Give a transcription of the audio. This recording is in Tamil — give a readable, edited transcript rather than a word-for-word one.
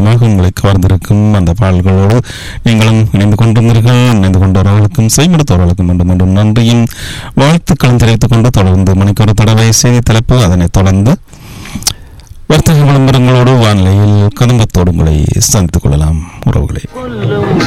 நிச்சயமாக உங்களை கவர்ந்திருக்கும் அந்த பாடல்களோடு நீங்களும் இணைந்து கொண்டிருந்தீர்கள். இணைந்து கொண்டவர்களுக்கும் செய்மடுத்தவர்களுக்கும் மீண்டும் மீண்டும் நன்றியும் வாழ்த்துக்களும் தெரிவித்துக் கொண்டு தொடர்ந்து மணிக்கொரு தடவை செய்தி தலைப்பு, அதனைத் தொடர்ந்து வர்த்தக விளம்பரங்களோடு வானிலையில் கதம்பத்தோடு உங்களை சந்தித்துக் கொள்ளலாம் உறவுகளை.